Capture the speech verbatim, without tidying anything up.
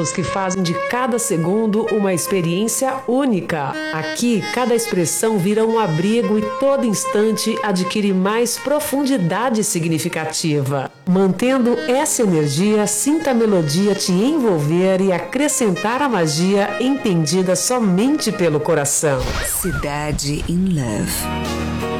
Os que fazem de cada segundo uma experiência única. Aqui, cada expressão vira um abrigo e todo instante adquire mais profundidade significativa. Mantendo essa energia, sinta a melodia te envolver e acrescentar a magia entendida somente pelo coração. Cidade in Love.